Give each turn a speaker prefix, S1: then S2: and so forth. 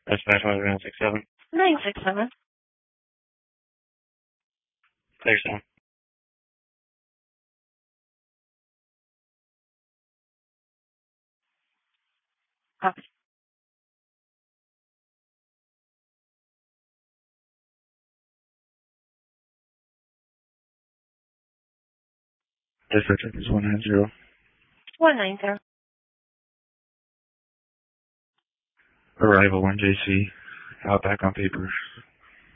S1: Dispatch 967.
S2: 967.
S1: Clear sound.
S2: Copy.
S1: Dispatch is 190.
S2: 190.
S1: Arrival 1JC. Out back on paper.